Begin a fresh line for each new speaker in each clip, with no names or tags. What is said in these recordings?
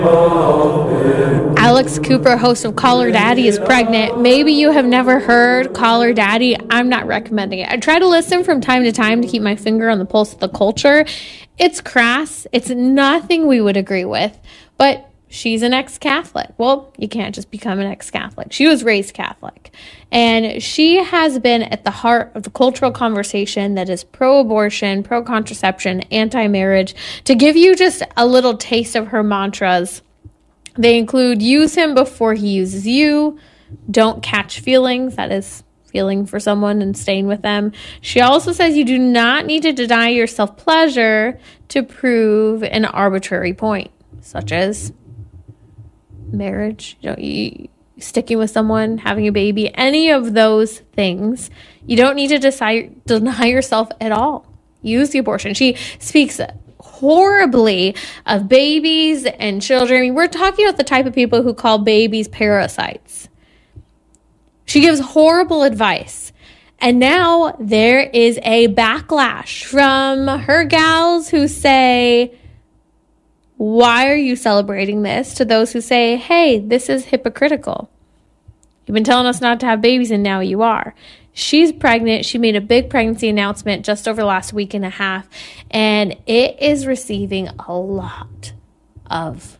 Alex Cooper, host of Call Her Daddy, is pregnant. Maybe you have never heard Call Her Daddy. I'm not recommending it. I try to listen from time to time to keep my finger on the pulse of the culture. It's crass. It's nothing we would agree with. But she's an ex-Catholic. Well, you can't just become an ex-Catholic. She was raised Catholic. And she has been at the heart of the cultural conversation that is pro-abortion, pro-contraception, anti-marriage. To give you just a little taste of her mantras, they include: use him before he uses you, don't catch feelings, that is feeling for someone and staying with them. She also says you do not need to deny yourself pleasure to prove an arbitrary point, such as marriage, sticking with someone, having a baby, any of those things. You don't need to deny yourself at all. Use the abortion. She speaks horribly of babies and children. I mean, we're talking about the type of people who call babies parasites. She gives horrible advice. And now there is a backlash from her gals who say, why are you celebrating this? To those who say, hey, this is hypocritical. You've been telling us not to have babies and now you are. She's pregnant. She made a big pregnancy announcement just over the last week and a half, and it is receiving a lot of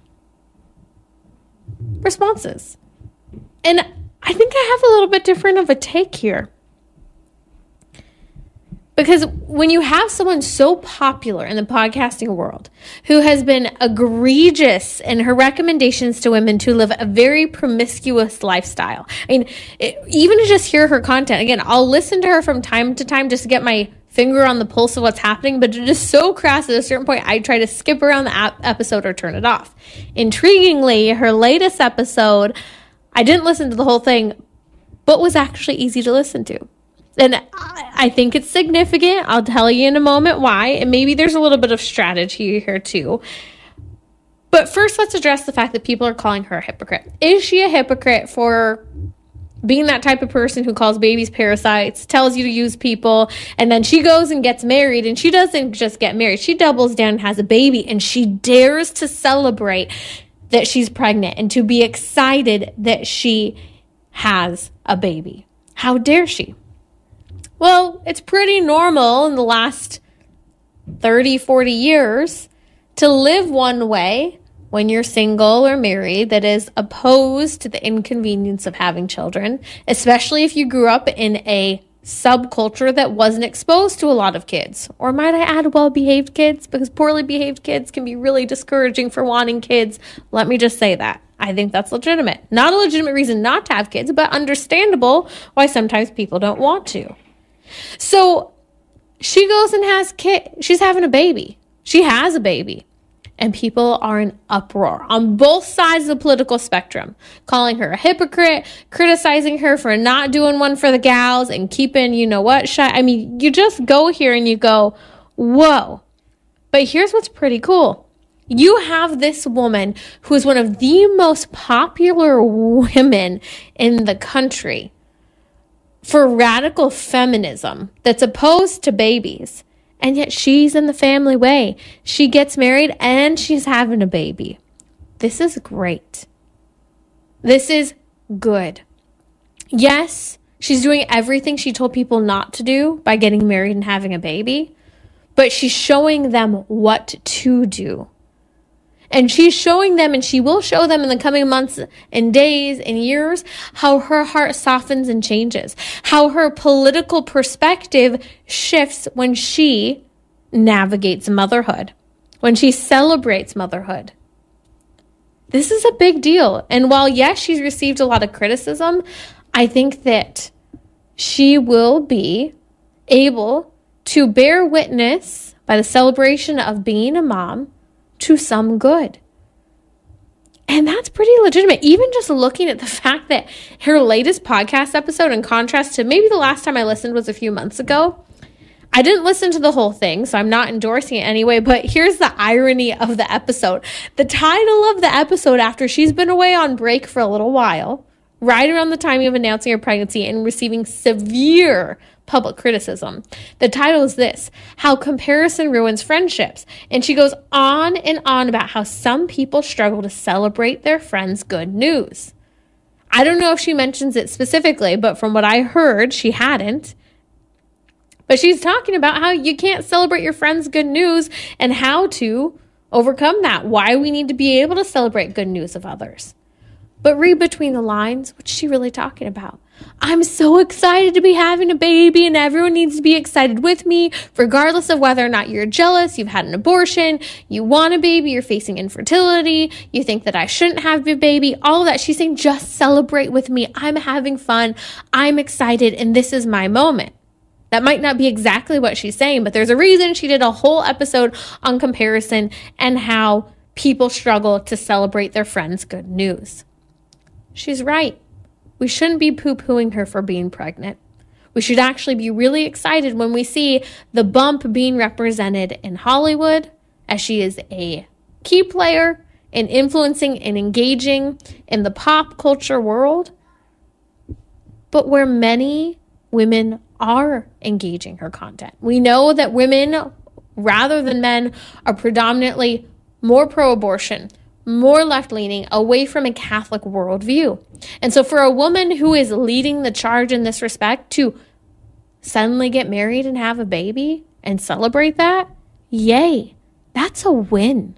responses. And I think I have a little bit different of a take here. Because when you have someone so popular in the podcasting world who has been egregious in her recommendations to women to live a very promiscuous lifestyle, I mean, even to just hear her content, again, I'll listen to her from time to time just to get my finger on the pulse of what's happening, but it is so crass at a certain point, I try to skip around the episode or turn it off. Intriguingly, her latest episode, I didn't listen to the whole thing, but was actually easy to listen to. And I think it's significant. I'll tell you in a moment why. And maybe there's a little bit of strategy here too. But first, let's address the fact that people are calling her a hypocrite. Is she a hypocrite for being that type of person who calls babies parasites, tells you to use people, and then she goes and gets married, and she doesn't just get married. She doubles down and has a baby, and she dares to celebrate that she's pregnant and to be excited that she has a baby. How dare she? Well, it's pretty normal in the last 30, 40 years to live one way when you're single or married that is opposed to the inconvenience of having children, especially if you grew up in a subculture that wasn't exposed to a lot of kids. Or might I add, well-behaved kids, because poorly behaved kids can be really discouraging for wanting kids. Let me just say that. I think that's legitimate. Not a legitimate reason not to have kids, but understandable why sometimes people don't want to. So she goes and has kids. She's having a baby. She has a baby. And people are in uproar on both sides of the political spectrum, calling her a hypocrite, criticizing her for not doing one for the gals and keeping, you know what, shy. I mean, you just go here and you go, whoa. But here's what's pretty cool. You have this woman who is one of the most popular women in the country for radical feminism that's opposed to babies. And yet she's in the family way. She gets married and she's having a baby. This is great. This is good. Yes, she's doing everything she told people not to do by getting married and having a baby, but she's showing them what to do. And she's showing them, and she will show them in the coming months and days and years, how her heart softens and changes, how her political perspective shifts when she navigates motherhood, when she celebrates motherhood. This is a big deal. And while, yes, she's received a lot of criticism, I think that she will be able to bear witness by the celebration of being a mom to some good. And that's pretty legitimate. Even just looking at the fact that her latest podcast episode, in contrast to maybe the last time I listened was a few months ago, I didn't listen to the whole thing, so I'm not endorsing it anyway, but here's the irony of the episode. The title of the episode, after she's been away on break for a little while, right around the time of announcing her pregnancy and receiving severe public criticism. The title is this: How Comparison Ruins Friendships. And she goes on and on about how some people struggle to celebrate their friends' good news. I don't know if she mentions it specifically, but from what I heard, she hadn't. But she's talking about how you can't celebrate your friends' good news and how to overcome that, why we need to be able to celebrate good news of others. But read between the lines, what's she really talking about? I'm so excited to be having a baby, and everyone needs to be excited with me, regardless of whether or not you're jealous, you've had an abortion, you want a baby, you're facing infertility, you think that I shouldn't have a baby, all of that. She's saying, just celebrate with me. I'm having fun. I'm excited, and this is my moment. That might not be exactly what she's saying, but there's a reason she did a whole episode on comparison and how people struggle to celebrate their friends' good news. She's right. We shouldn't be poo-pooing her for being pregnant. We should actually be really excited when we see the bump being represented in Hollywood, as she is a key player in influencing and engaging in the pop culture world, but where many women are engaging her content. We know that women, rather than men, are predominantly more pro-abortion, more left-leaning, away from a Catholic worldview. And so for a woman who is leading the charge in this respect to suddenly get married and have a baby and celebrate that, yay, that's a win.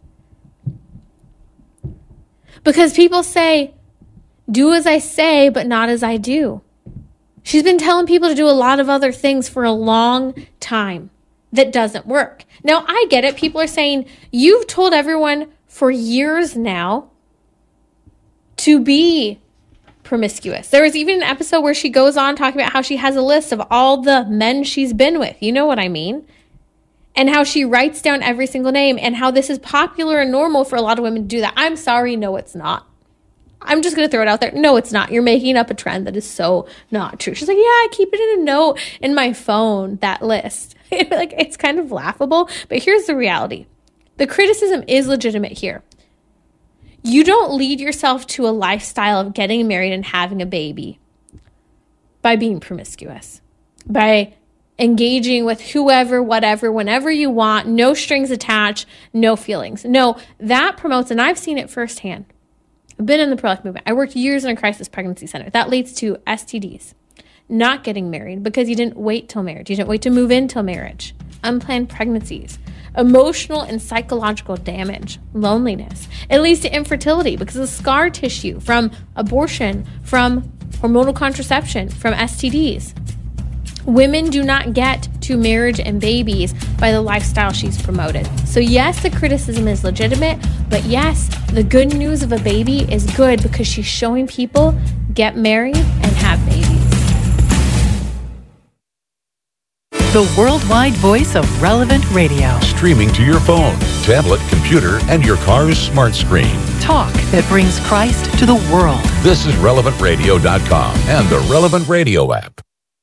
Because people say, do as I say, but not as I do. She's been telling people to do a lot of other things for a long time that doesn't work. Now, I get it. People are saying, you've told everyone for years now to be promiscuous. There was even an episode where she goes on talking about how she has a list of all the men she's been with. You know what I mean? And how she writes down every single name and how this is popular and normal for a lot of women to do that. I'm sorry, no, it's not. I'm just going to throw it out there. No, it's not. You're making up a trend that is so not true. She's like, yeah, I keep it in a note in my phone, that list. Like, it's kind of laughable, but here's the reality. The criticism is legitimate here. You don't lead yourself to a lifestyle of getting married and having a baby by being promiscuous, by engaging with whoever, whatever, whenever you want, no strings attached, no feelings. No, that promotes, and I've seen it firsthand. I've been in the pro-life movement. I worked years in a crisis pregnancy center. That leads to STDs, not getting married because you didn't wait till marriage. You didn't wait to move in till marriage. Unplanned pregnancies, emotional and psychological damage, loneliness. It leads to infertility because of scar tissue from abortion, from hormonal contraception, from STDs. Women do not get to marriage and babies by the lifestyle she's promoted. So yes, the criticism is legitimate, but yes, the good news of a baby is good because she's showing people get married and have babies.
The worldwide voice of Relevant Radio.
Streaming to your phone, tablet, computer, and your car's smart screen.
Talk that brings Christ to the world.
This is RelevantRadio.com and the Relevant Radio app.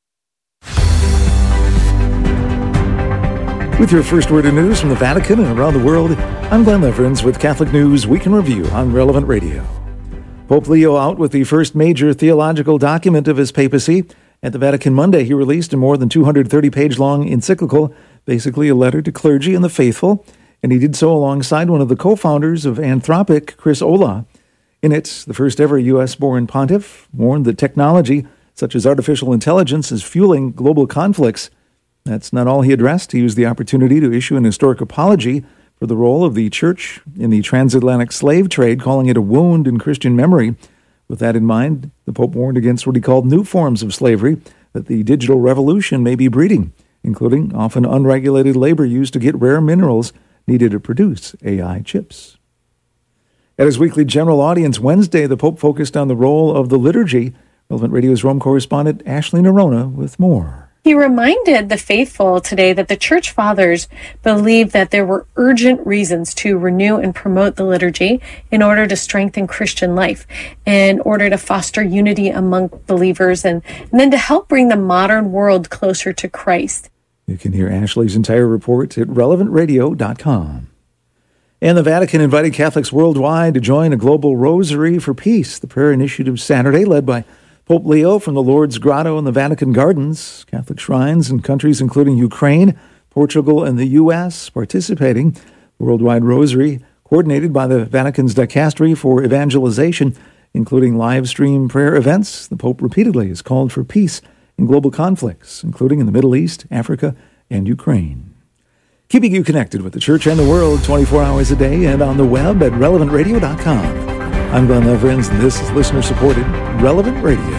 With your first word of news from the Vatican and around the world, I'm Glenn Leverins with Catholic News Week in Review on Relevant Radio. Pope Leo out with the first major theological document of his papacy. At the Vatican Monday, he released a more than 230-page-long encyclical, basically a letter to clergy and the faithful, and he did so alongside one of the co-founders of Anthropic, Chris Olah. In it, the first-ever U.S.-born pontiff warned that technology, such as artificial intelligence, is fueling global conflicts. That's not all he addressed. He used the opportunity to issue an historic apology for the role of the Church in the transatlantic slave trade, calling it a wound in Christian memory. With that in mind, the Pope warned against what he called new forms of slavery that the digital revolution may be breeding, including often unregulated labor used to get rare minerals needed to produce AI chips. At his weekly general audience Wednesday, the Pope focused on the role of the liturgy. Relevant Radio's Rome correspondent Ashley Nerona with more.
He reminded the faithful today that the Church Fathers believed that there were urgent reasons to renew and promote the liturgy in order to strengthen Christian life, in order to foster unity among believers, and then to help bring the modern world closer to Christ.
You can hear Ashley's entire report at relevantradio.com. And the Vatican invited Catholics worldwide to join a global rosary for peace, the prayer initiative Saturday led by Pope Leo from the Lourdes Grotto in the Vatican Gardens, Catholic shrines in countries including Ukraine, Portugal, and the U.S. participating. Worldwide Rosary, coordinated by the Vatican's Dicastery for Evangelization, including live stream prayer events. The Pope repeatedly has called for peace in global conflicts, including in the Middle East, Africa, and Ukraine. Keeping you connected with the Church and the world 24 hours a day and on the web at relevantradio.com. I'm Glenn Leverins, and this is listener-supported Relevant Radio.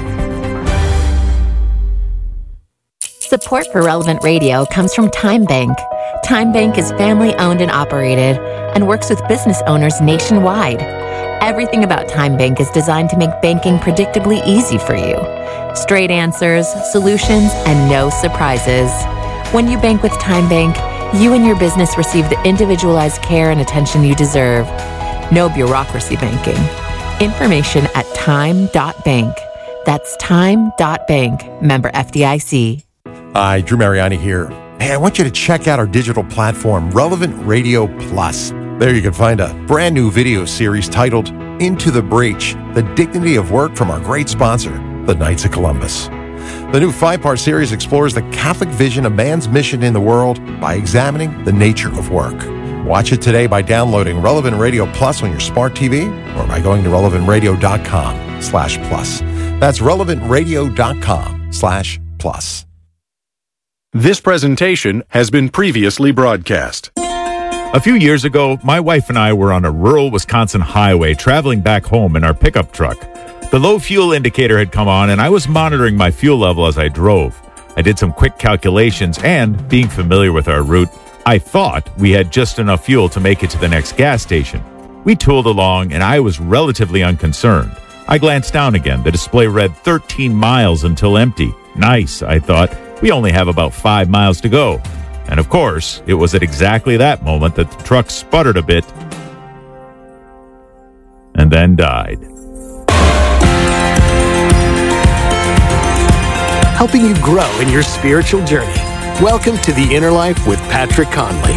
Support for Relevant Radio comes from Time Bank. Time Bank is family-owned and operated and works with business owners nationwide. Everything about Time Bank is designed to make banking predictably easy for you. Straight answers, solutions, and no surprises. When you bank with Time Bank, you and your business receive the individualized care and attention you deserve. No bureaucracy banking. Information at time.bank. That's time.bank. Member FDIC.
Hi, Drew Mariani here. Hey, I want you to check out our digital platform, Relevant Radio Plus. There you can find a brand new video series titled Into the Breach, The Dignity of Work from our great sponsor, the Knights of Columbus. The new 5-part series explores the Catholic vision of man's mission in the world by examining the nature of work. Watch it today by downloading Relevant Radio Plus on your smart TV or by going to relevantradio.com/plus. That's relevantradio.com/plus.
This presentation has been previously broadcast.
A few years ago, my wife and I were on a rural Wisconsin highway traveling back home in our pickup truck. The low fuel indicator had come on, and I was monitoring my fuel level as I drove. I did some quick calculations, and being familiar with our route, I thought we had just enough fuel to make it to the next gas station. We tooled along, and I was relatively unconcerned. I glanced down again. The display read 13 miles until empty. Nice, I thought. We only have about 5 miles to go. And of course, it was at exactly that moment that the truck sputtered a bit and then died.
Helping you grow in your spiritual journey. Welcome to The Inner Life with Patrick Conley.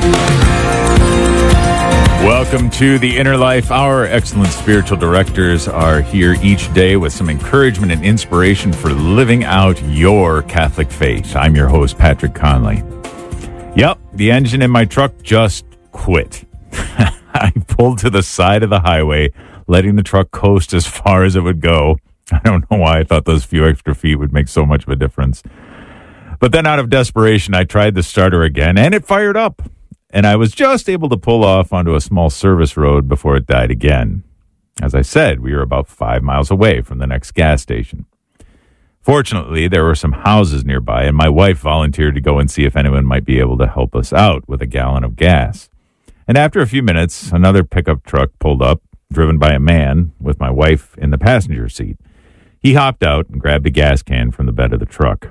Welcome to The Inner Life. Our excellent spiritual directors are here each day with some encouragement and inspiration for living out your Catholic faith. I'm your host, Patrick Conley. Yep, the engine in my truck just quit. I pulled to the side of the highway, letting the truck coast as far as it would go. I don't know why I thought those few extra feet would make so much of a difference. But then out of desperation, I tried the starter again, and it fired up. And I was just able to pull off onto a small service road before it died again. As I said, we were about 5 miles away from the next gas station. Fortunately, there were some houses nearby, and my wife volunteered to go and see if anyone might be able to help us out with a gallon of gas. And after a few minutes, another pickup truck pulled up, driven by a man with my wife in the passenger seat. He hopped out and grabbed a gas can from the bed of the truck.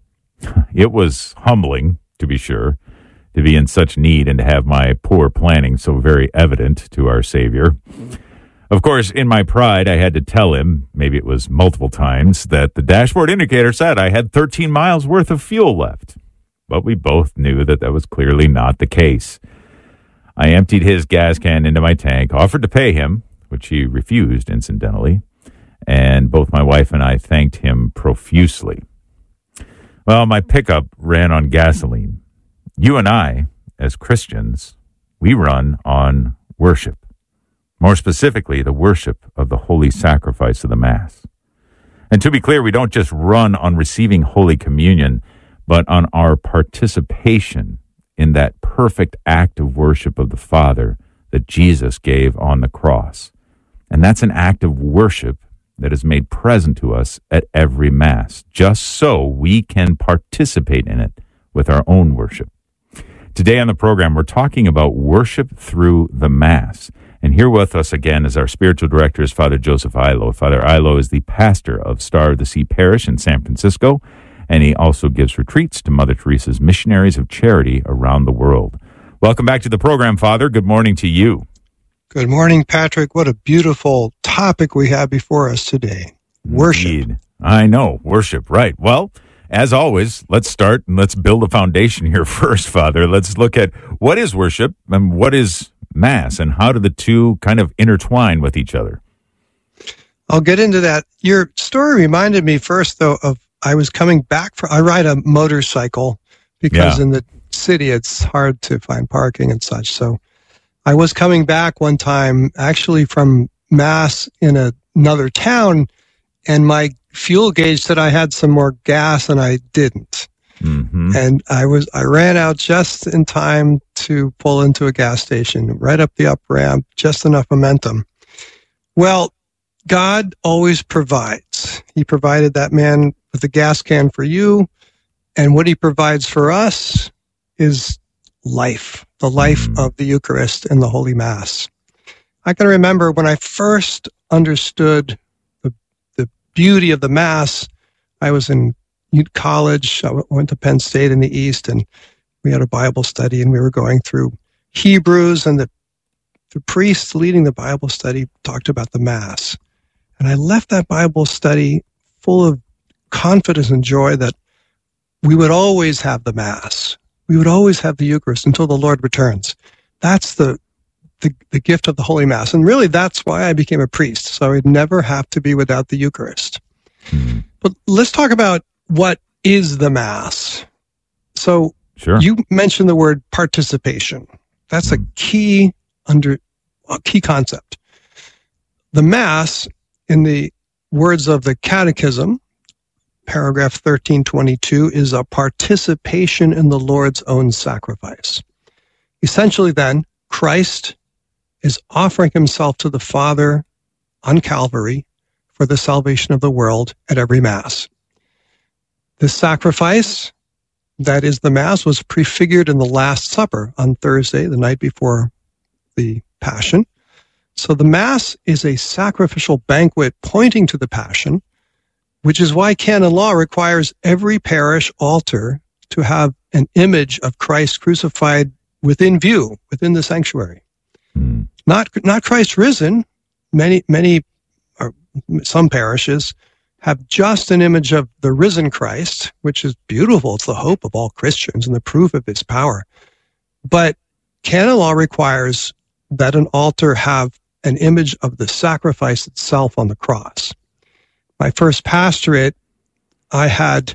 It was humbling, to be sure, to be in such need and to have my poor planning so very evident to our Savior. Of course, in my pride, I had to tell him, maybe it was multiple times, that the dashboard indicator said I had 13 miles worth of fuel left. But we both knew that that was clearly not the case. I emptied his gas can into my tank, offered to pay him, which he refused, incidentally, and both my wife and I thanked him profusely. Well, my pickup ran on gasoline. You and I, as Christians, we run on worship. More specifically, the worship of the holy sacrifice of the Mass. And to be clear, we don't just run on receiving Holy Communion, but on our participation in that perfect act of worship of the Father that Jesus gave on the cross. And that's an act of worship that is made present to us at every Mass, just so we can participate in it with our own worship. Today on the program, we're talking about worship through the Mass. And here with us again is our spiritual director, is Father Joseph Illo. Father Illo is the pastor of Star of the Sea Parish in San Francisco, and he also gives retreats to Mother Teresa's missionaries of charity around the world. Welcome back to the program, Father. Good morning to you.
Good morning, Patrick. What a beautiful topic we have before us today. Worship.
Indeed. I know, worship, right. Well, as always, let's start and let's build a foundation here first, Father. Let's look at what is worship and what is Mass, and how do the two kind of intertwine with each other?
I'll get into that. Your story reminded me first, though, of I was coming back I ride a motorcycle because in the city it's hard to find parking and such. So I was coming back one time actually from Mass in another town, and my fuel gauge said I had some more gas and I didn't. Mm-hmm. And I ran out just in time to pull into a gas station, right up the up ramp, just enough momentum. Well, God always provides. He provided that man with a gas can for you. And what he provides for us is life, the life of the Eucharist and the Holy Mass. I can remember when I first understood the beauty of the Mass, I was in college. I went to Penn State in the East, and we had a Bible study, and we were going through Hebrews, and the priest leading the Bible study talked about the Mass. And I left that Bible study full of confidence and joy that we would always have the Mass. We would always have the Eucharist until the Lord returns. That's the gift of the Holy Mass. And really, that's why I became a priest, so I would never have to be without the Eucharist. But let's talk about what is the Mass. So you mentioned the word participation. That's a key concept. The Mass, in the words of the Catechism, paragraph 1322, is a participation in the Lord's own sacrifice. Essentially, then, Christ is offering himself to the Father on Calvary for the salvation of the world at every Mass. This sacrifice, that is the Mass, was prefigured in the Last Supper on Thursday, the night before the Passion. So the Mass is a sacrificial banquet pointing to the Passion, which is why canon law requires every parish altar to have an image of Christ crucified within view, within the sanctuary. Not Christ risen. Some parishes have just an image of the risen Christ, which is beautiful. It's the hope of all Christians and the proof of his power. But canon law requires that an altar have an image of the sacrifice itself on the cross. My first pastorate, I had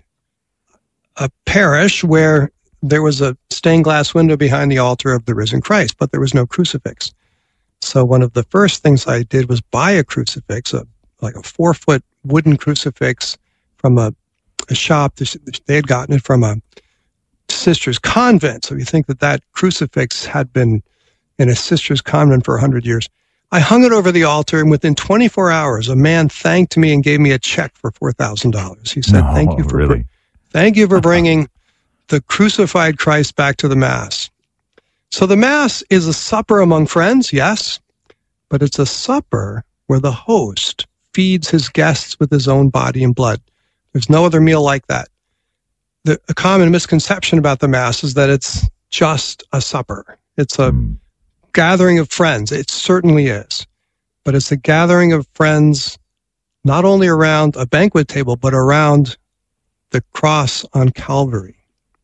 a parish where there was a stained glass window behind the altar of the risen Christ, but there was no crucifix. So one of the first things I did was buy a crucifix, like a 4-foot wooden crucifix from a shop. They had gotten it from a sister's convent. So you think that crucifix had been in a sister's convent for 100 years. I hung it over the altar, and within 24 hours, a man thanked me and gave me a check for $4,000. He said, thank you for bringing the crucified Christ back to the Mass. So the Mass is a supper among friends, yes, but it's a supper where the host feeds his guests with his own body and blood. There's no other meal like that. A common misconception about the Mass is that it's just a supper. It's a gathering of friends. It certainly is. But it's a gathering of friends not only around a banquet table, but around the cross on Calvary.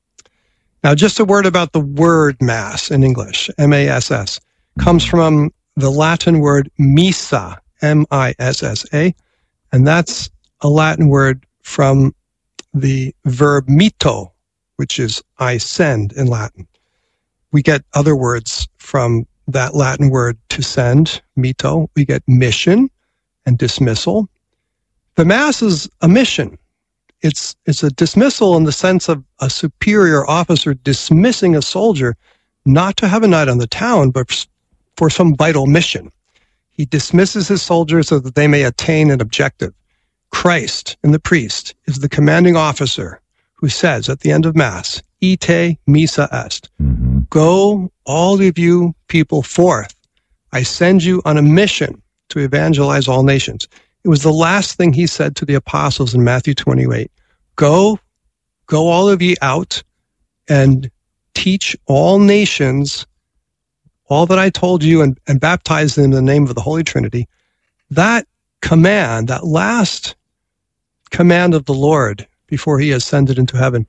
Now, just a word about the word Mass in English, M-A-S-S, comes from the Latin word missa, M-I-S-S-A, and that's a Latin word from the verb mitto, which is I send in Latin. We get other words from that Latin word to send, mitto. We get mission and dismissal. The Mass is a mission. It's a dismissal in the sense of a superior officer dismissing a soldier not to have a night on the town, but for some vital mission. He dismisses his soldiers so that they may attain an objective. Christ, in the priest, is the commanding officer who says at the end of Mass, ite missa est. Go, all of you people, forth. I send you on a mission to evangelize all nations. It was the last thing he said to the apostles in Matthew 28. Go all of ye out and teach all nations all that I told you and baptize them in the name of the Holy Trinity. That command, that last command of the Lord before he ascended into heaven,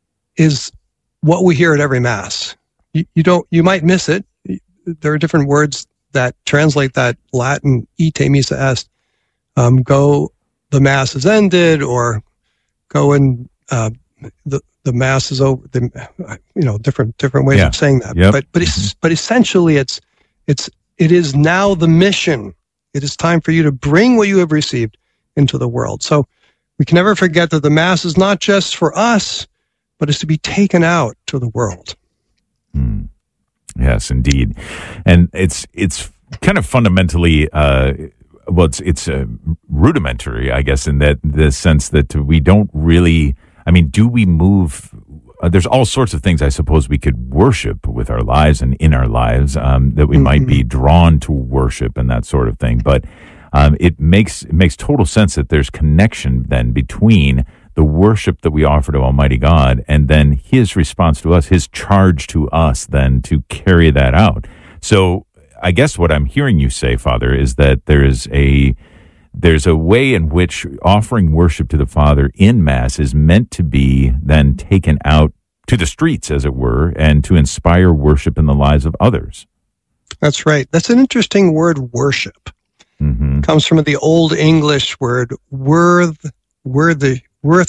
is what we hear at every Mass. You might miss it. There are different words that translate that Latin ite missa est. go, the Mass is ended, or go and the Mass is over. Different ways of saying that.
Yep.
But essentially, it is now the mission. It is time for you to bring what you have received into the world. So we can never forget that the Mass is not just for us, but is to be taken out to the world.
Yes, indeed. And it's kind of fundamentally, it's rudimentary, I guess, in that the sense that we don't really, do we move? There's all sorts of things I suppose we could worship with our lives and in our lives that we might be drawn to worship and that sort of thing. But it makes total sense that there's connection then between the worship that we offer to Almighty God and then His response to us, His charge to us then to carry that out. So I guess what I'm hearing you say, Father, is that there's a way in which offering worship to the Father in Mass is meant to be then taken out to the streets, as it were, and to inspire worship in the lives of others.
That's right. That's an interesting word, worship. It comes from the Old English word worthship,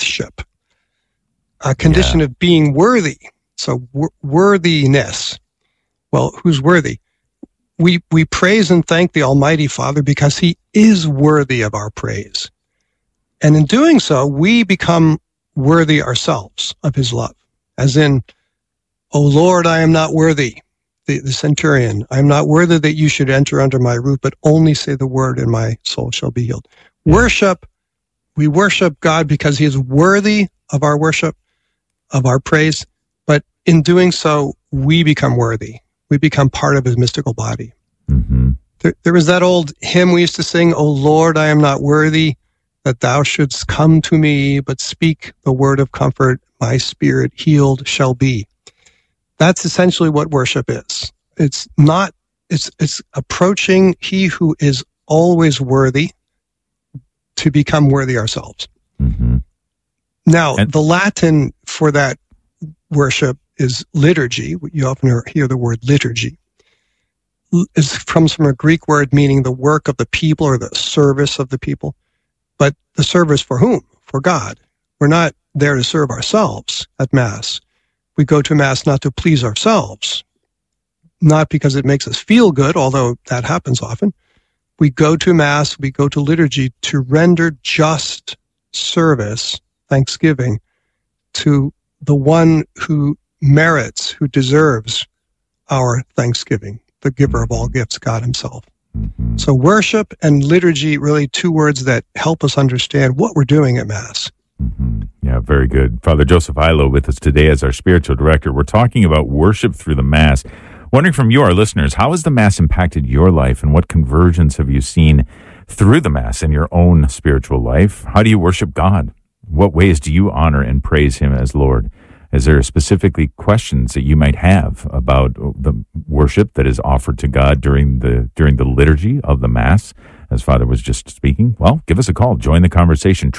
a condition of being worthy. So worthiness. Well, who's worthy? We praise and thank the Almighty Father because He is worthy of our praise. And in doing so, we become worthy ourselves of His love. As in, O Lord, I am not worthy, the centurion. I am not worthy that you should enter under my roof, but only say the word and my soul shall be healed. Worship, we worship God because He is worthy of our worship, of our praise. But in doing so, we become worthy. We become part of His mystical body. There was that old hymn we used to sing, O Lord, I am not worthy that thou shouldst come to me, but speak the word of comfort, my spirit healed shall be. That's essentially what worship is. It's approaching He who is always worthy to become worthy ourselves. Now, the Latin for that worship is liturgy. You often hear the word liturgy. It comes from a Greek word meaning the work of the people or the service of the people. But the service for whom? For God. We're not there to serve ourselves at Mass. We go to Mass not to please ourselves, not because it makes us feel good, although that happens often. We go to Mass, we go to liturgy to render just service, thanksgiving, to the one who merits, who deserves our thanksgiving, the giver of all gifts, God Himself. So worship and liturgy, really two words that help us understand what we're doing at Mass.
Yeah, very good. Father Joseph Ilo with us today as our spiritual director. We're talking about worship through the Mass. Wondering from you, our listeners, how has the Mass impacted your life and what conversions have you seen through the Mass in your own spiritual life? How do you worship God? What ways do you honor and praise Him as Lord? Is there specifically questions that you might have about the worship that is offered to God during the liturgy of the Mass, as Father was just speaking? Well, give us a call. Join the conversation.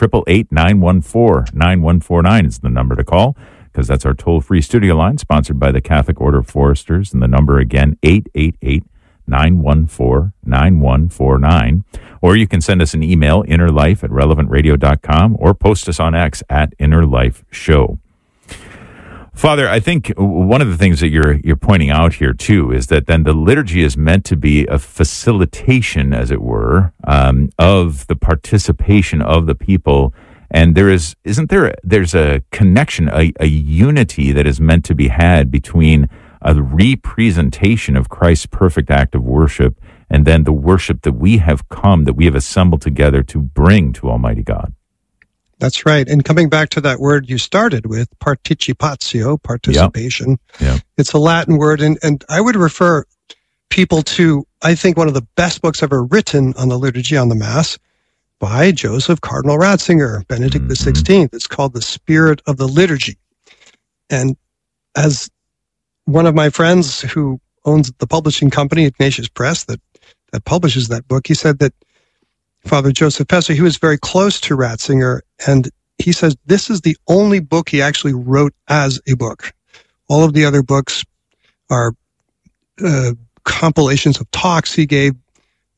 888-914-9149 is the number to call, because that's our toll-free studio line, sponsored by the Catholic Order of Foresters. And the number again, 888-914-9149. Or you can send us an email, innerlife@relevantradio.com, or post us on X @InnerLifeShow. Father, I think one of the things that you're pointing out here too is that then the liturgy is meant to be a facilitation, as it were, of the participation of the people, and there's a connection, a unity that is meant to be had between a representation of Christ's perfect act of worship and then the worship that we have assembled together to bring to Almighty God.
That's right. And coming back to that word you started with, participatio, participation, It's a Latin word. And I would refer people to, I think, one of the best books ever written on the liturgy, on the Mass, by Joseph Cardinal Ratzinger, Benedict XVI. It's called The Spirit of the Liturgy. And as one of my friends who owns the publishing company, Ignatius Press, that publishes that book, he said that Father Joseph Pesser, he was very close to Ratzinger, and he says this is the only book he actually wrote as a book. All of the other books are compilations of talks he gave or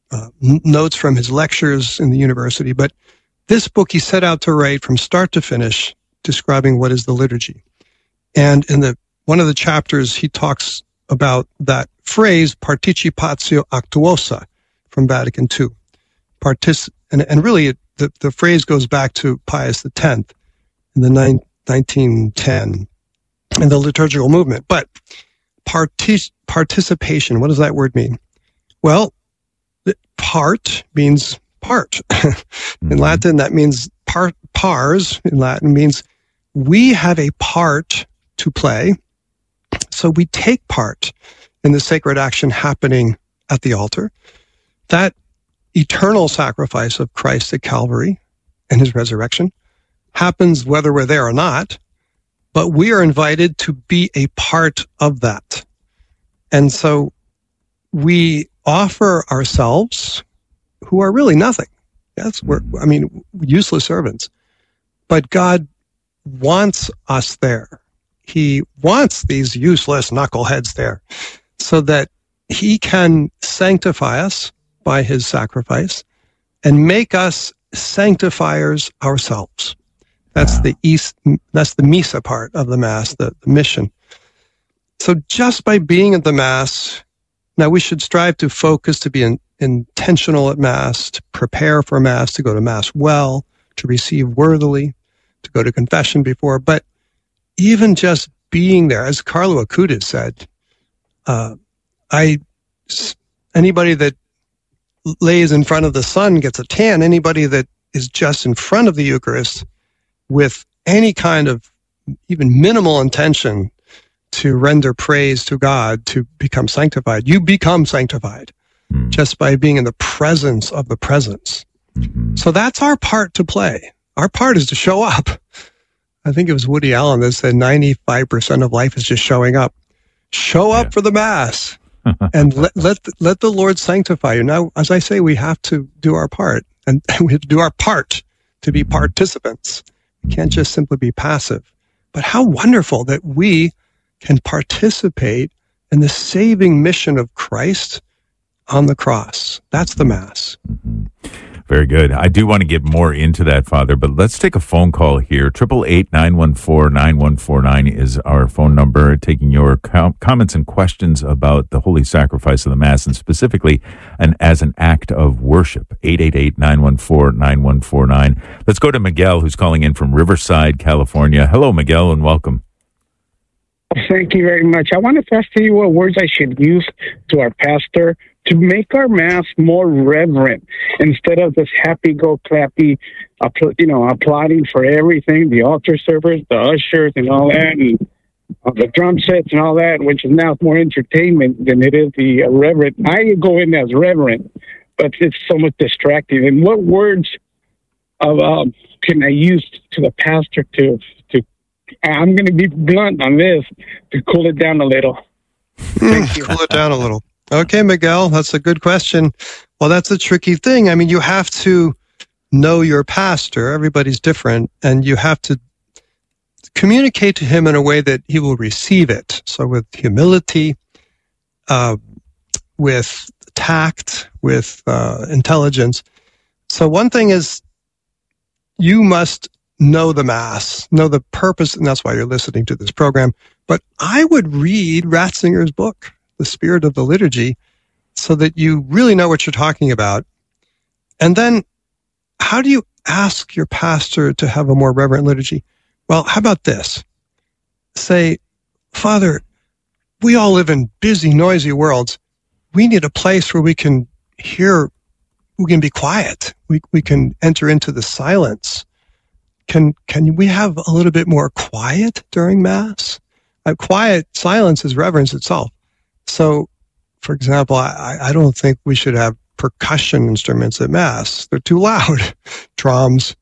notes from his lectures in the university. But this book he set out to write from start to finish, describing what is the liturgy. And in one of the chapters, he talks about that phrase, participatio actuosa, from Vatican II. And really, the phrase goes back to Pius X in the 1910 in the liturgical movement. But participation, what does that word mean? Well, part means part. In Latin, that means pars in Latin means we have a part to play. So we take part in the sacred action happening at the altar. That eternal sacrifice of Christ at Calvary and his resurrection happens whether we're there or not, but we are invited to be a part of that. And so we offer ourselves, who are really nothing. Yes, we're useless servants. But God wants us there. He wants these useless knuckleheads there so that he can sanctify us by his sacrifice and make us sanctifiers ourselves. That's the Missa part of the Mass, the mission. So just by being at the Mass, now we should strive to focus, to be intentional at Mass, to prepare for Mass, to go to Mass well, to receive worthily, to go to confession before. But even just being there, as Carlo Acutis said, anybody that lays in front of the sun gets a tan. Anybody that is just in front of the Eucharist with any kind of even minimal intention to render praise to God, to become sanctified, you become sanctified just by being in the presence of the presence. So that's our part to play. Our part is to show up. I think it was Woody Allen that said 95% of life is just showing up. Show up for the Mass. And let the Lord sanctify you. Now, as I say, we have to do our part, and we have to do our part to be participants. We can't just simply be passive. But how wonderful that we can participate in the saving mission of Christ on the cross. That's the Mass.
Very good. I do want to get more into that, Father, but let's take a phone call here. 888-914-9149 is our phone number, taking your comments and questions about the holy sacrifice of the Mass, and specifically as an act of worship. 888-914-9149. Let's go to Miguel, who's calling in from Riverside, California. Hello, Miguel, and welcome.
Thank you very much. I wanted to ask you what words I should use to our pastor to make our Mass more reverent, instead of this happy-go-clappy, applauding for everything, the altar servers, the ushers, and all that, and the drum sets and all that, which is now more entertainment than it is the reverent. I go in as reverent, but it's so much distracting. And what words can I use to the pastor to I'm going to be blunt on this, to cool it down a little? Thank you.
Cool it down a little. Okay, Miguel, that's a good question. Well, that's a tricky thing. I mean, you have to know your pastor. Everybody's different, and you have to communicate to him in a way that he will receive it. So with humility, with tact, with intelligence. So one thing is, you must know the Mass, know the purpose, and that's why you're listening to this program. But I would read Ratzinger's book, The Spirit of the Liturgy, so that you really know what you're talking about. And then, how do you ask your pastor to have a more reverent liturgy? Well, how about this? Say, Father, we all live in busy, noisy worlds. We need a place where we can hear, we can be quiet. We can enter into the silence. Can we have a little bit more quiet during Mass? Quiet silence is reverence itself. So, for example, I don't think we should have percussion instruments at Mass. They're too loud. Drums,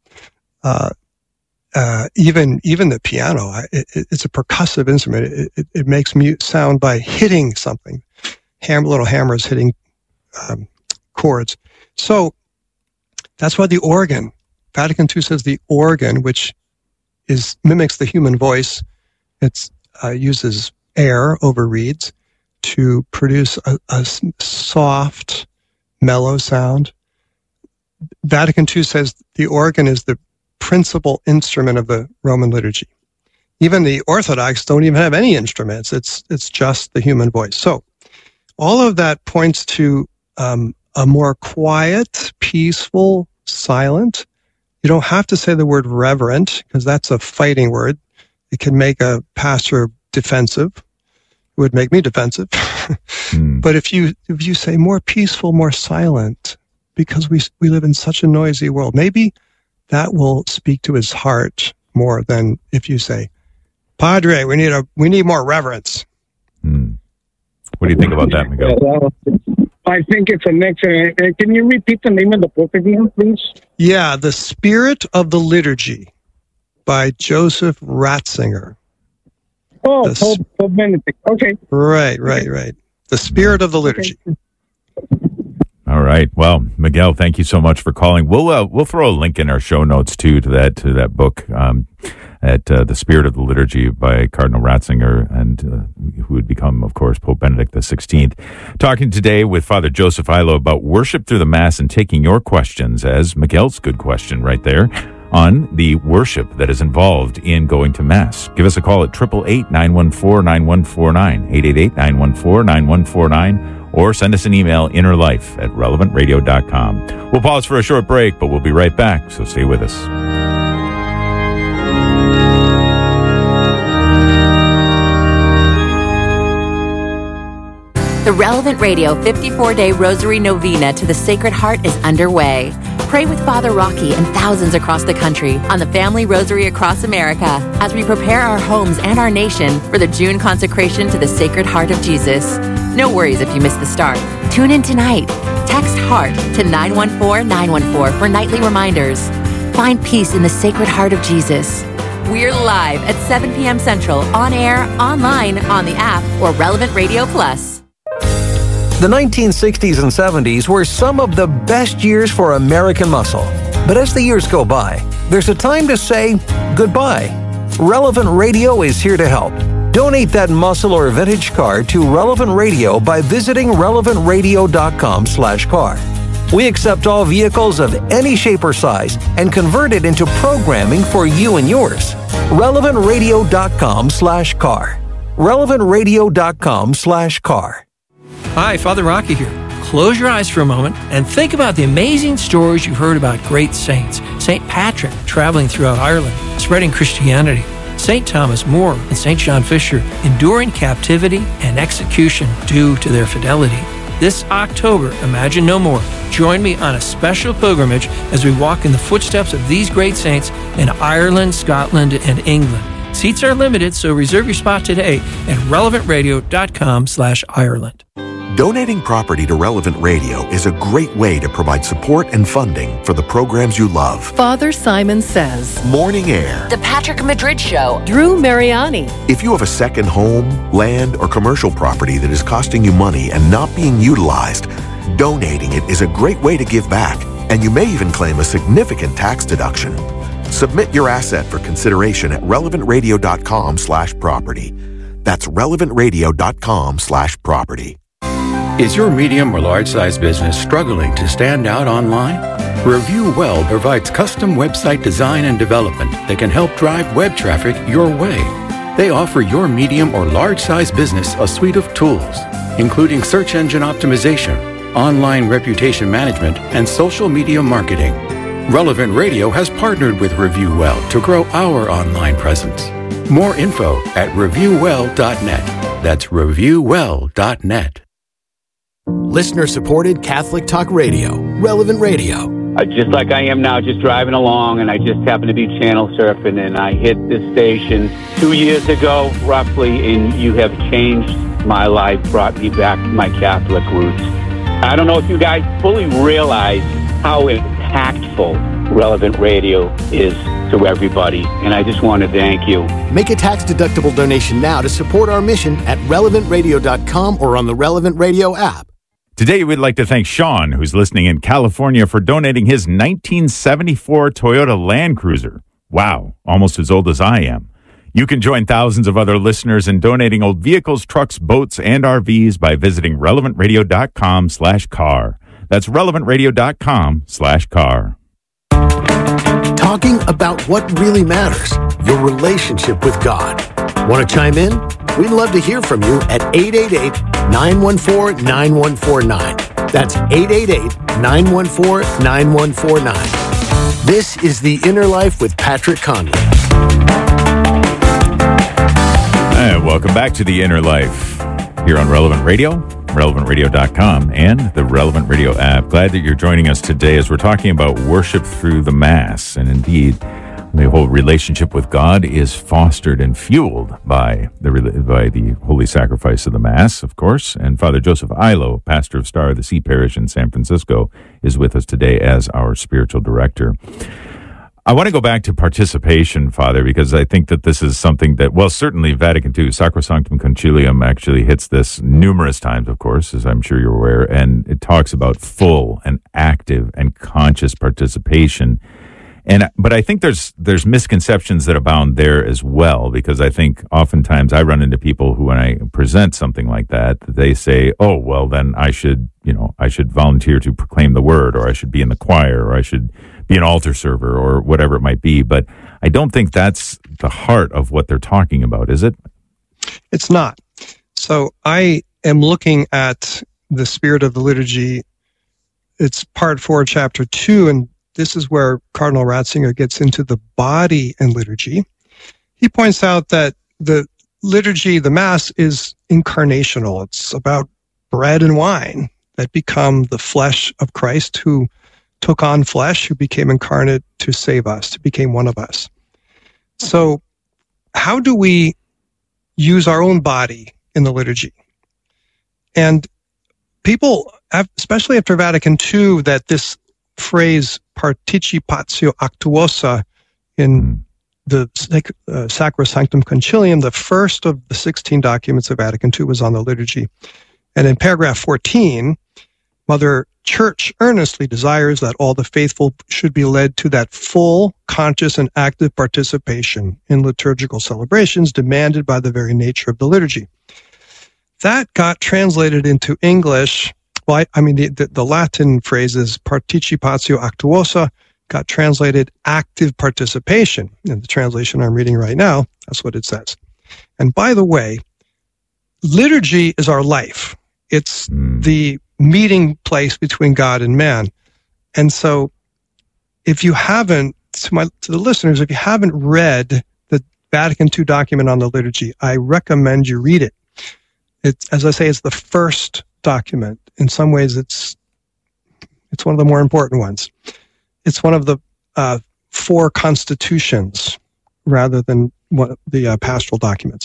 even the piano. It's a percussive instrument. It makes sound by hitting something. Little hammers hitting chords. So that's why the organ. Vatican II says the organ, which mimics the human voice, it uses air over reeds to produce a soft, mellow sound. Vatican II says the organ is the principal instrument of the Roman liturgy. Even the Orthodox don't even have any instruments. It's just the human voice. So all of that points to a more quiet, peaceful, silent. You don't have to say the word reverent, because that's a fighting word. It can make a pastor defensive. It would make me defensive. But if you say more peaceful, more silent, because we live in such a noisy world, maybe that will speak to his heart more than if you say, Padre, we need more reverence.
What do you think about that, Miguel?
I think it's an excellent. Can you repeat the name of the book again, please?
Yeah, The Spirit of the Liturgy by Joseph Ratzinger.
Oh, Pope Benedict. Okay.
Right. The Spirit of the Liturgy.
All right. Well, Miguel, thank you so much for calling. We'll throw a link in our show notes too to that book, at The Spirit of the Liturgy by Cardinal Ratzinger, and who would become, of course, Pope Benedict XVI. Talking today with Father Joseph Illo about worship through the Mass and taking your questions, as Miguel's good question right there, on the worship that is involved in going to Mass. Give us a call at 888-914-9149, 888-914-9149, or send us an email, innerlife@relevantradio.com. We'll pause for a short break, but we'll be right back, so stay with us.
The Relevant Radio 54-day Rosary Novena to the Sacred Heart is underway. Pray with Father Rocky and thousands across the country on the Family Rosary across America as we prepare our homes and our nation for the June consecration to the Sacred Heart of Jesus. No worries if you missed the start. Tune in tonight. Text HEART to 914-914 for nightly reminders. Find peace in the Sacred Heart of Jesus. We're live at 7 p.m. Central, on air, online, on the app, or Relevant Radio Plus.
The 1960s and 70s were some of the best years for American muscle. But as the years go by, there's a time to say goodbye. Relevant Radio is here to help. Donate that muscle or vintage car to Relevant Radio by visiting relevantradio.com/car. We accept all vehicles of any shape or size and convert it into programming for you and yours. relevantradio.com/car. relevantradio.com/car.
Hi, Father Rocky here. Close your eyes for a moment and think about the amazing stories you've heard about great saints. St. Patrick traveling throughout Ireland, spreading Christianity. St. Thomas More and St. John Fisher enduring captivity and execution due to their fidelity. This October, Imagine No More. Join me on a special pilgrimage as we walk in the footsteps of these great saints in Ireland, Scotland, and England. Seats are limited, so reserve your spot today at relevantradio.com/Ireland.
Donating property to Relevant Radio is a great way to provide support and funding for the programs you love.
Father Simon Says,
Morning Air,
The Patrick Madrid Show,
Drew Mariani.
If you have a second home, land, or commercial property that is costing you money and not being utilized, donating it is a great way to give back, and you may even claim a significant tax deduction. Submit your asset for consideration at relevantradio.com/property. That's relevantradio.com/property.
Is your medium or large size business struggling to stand out online? Review Well provides custom website design and development that can help drive web traffic your way. They offer your medium or large size business a suite of tools, including search engine optimization, online reputation management, and social media marketing. Relevant Radio has partnered with Review Well to grow our online presence. More info at reviewwell.net. That's reviewwell.net.
Listener-supported Catholic Talk Radio, Relevant Radio.
Just like I am now, just driving along, and I just happened to be channel surfing, and I hit this station 2 years ago, roughly, and you have changed my life, brought me back to my Catholic roots. I don't know if you guys fully realize how impactful Relevant Radio is to everybody, and I just want to thank you.
Make a tax-deductible donation now to support our mission at relevantradio.com or on the Relevant Radio app.
Today, we'd like to thank Sean, who's listening in California, for donating his 1974 Toyota Land Cruiser. Wow, almost as old as I am. You can join thousands of other listeners in donating old vehicles, trucks, boats, and RVs by visiting relevantradio.com/car. That's relevantradio.com/car.
Talking about what really matters, your relationship with God. Want to chime in? We'd love to hear from you at 888-914-9149. That's 888-914-9149. This is The Inner Life with Patrick Conley.
And welcome back to The Inner Life here on Relevant Radio, relevantradio.com, and the Relevant Radio app. Glad that you're joining us today as we're talking about worship through the Mass. And indeed, the whole relationship with God is fostered and fueled by the holy sacrifice of the Mass, of course. And Father Joseph Ilo, pastor of Star of the Sea Parish in San Francisco, is with us today as our spiritual director. I want to go back to participation, Father, because I think that this is something that, well, certainly Vatican II, Sacrosanctum Concilium actually hits this numerous times, of course, as I'm sure you're aware, and it talks about full and active and conscious participation. But I think there's misconceptions that abound there as well, because I think oftentimes I run into people who, when I present something like that, they say, "Oh, well, then I should volunteer to proclaim the word, or I should be in the choir, or I should be an altar server, or whatever it might be." But I don't think that's the heart of what they're talking about, is it?
It's not. So I am looking at the spirit of the liturgy. It's part 4, chapter 2, and this is where Cardinal Ratzinger gets into the body and liturgy. He points out that the liturgy, the Mass, is incarnational. It's about bread and wine that become the flesh of Christ, who took on flesh, who became incarnate to save us, to become one of us. So how do we use our own body in the liturgy? And people, especially after Vatican II, that this phrase participatio actuosa in the Sacrosanctum Concilium, the first of the 16 documents of Vatican II, was on the liturgy. And in paragraph 14, Mother Church earnestly desires that all the faithful should be led to that full, conscious, and active participation in liturgical celebrations demanded by the very nature of the liturgy. That got translated into English. Well, the Latin phrase is participatio actuosa, got translated active participation. In the translation I'm reading right now, that's what it says. And by the way, liturgy is our life. It's the meeting place between God and man. And so if you haven't, to the listeners, if you haven't read the Vatican II document on the liturgy, I recommend you read it. It's, as I say, it's the first document. In some ways, it's one of the more important ones. It's one of the 4 constitutions rather than the pastoral documents.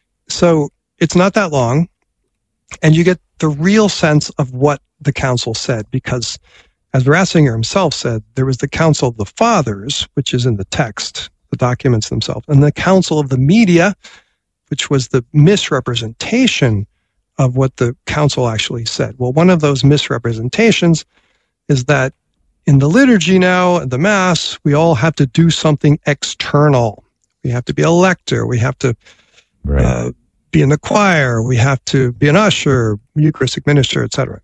So it's not that long, and you get the real sense of what the council said, because as Ratzinger himself said, there was the Council of the Fathers, which is in the text, the documents themselves, and the Council of the Media, which was the misrepresentation of what the council actually said. Well, one of those misrepresentations is that in the liturgy now, the Mass, we all have to do something external. We have to be a lector. We have to be in the choir. We have to be an usher, Eucharistic minister, etc.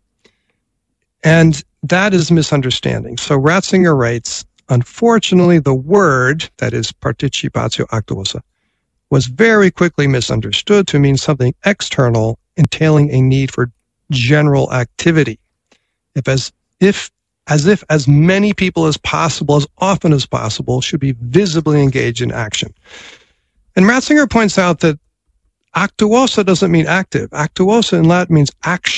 And that is misunderstanding. So Ratzinger writes, unfortunately, the word, that is participatio actuosa, was very quickly misunderstood to mean something external, entailing a need for general activity. As if as many people as possible, as often as possible, should be visibly engaged in action. And Ratzinger points out that actuosa doesn't mean active. Actuosa in Latin means action.